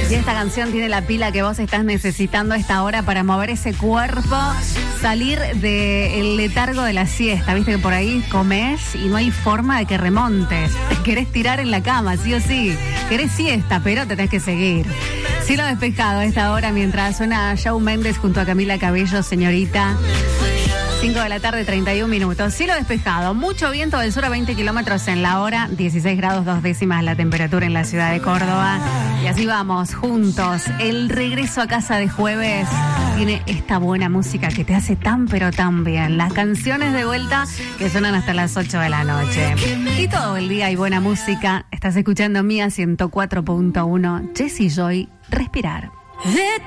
Y esta canción tiene la pila que vos estás necesitando a esta hora para mover ese cuerpo, salir del letargo de la siesta. Viste que por ahí comes y no hay forma de que remontes. Te querés tirar en la cama, sí o sí. Querés siesta, pero te tenés que seguir. Cielo despejado a esta hora mientras suena Shawn Mendes junto a Camila Cabello, Señorita. 5 de la tarde, 31 minutos. Cielo despejado, mucho viento del sur a 20 kilómetros en la hora, 16 grados 2 décimas la temperatura en la ciudad de Córdoba. Y así vamos, juntos. El regreso a casa de jueves tiene esta buena música que te hace tan pero tan bien. Las canciones de vuelta que suenan hasta las 8 de la noche. Y todo el día hay buena música. Estás escuchando Mía 104.1, Jessy Joy, Respirar.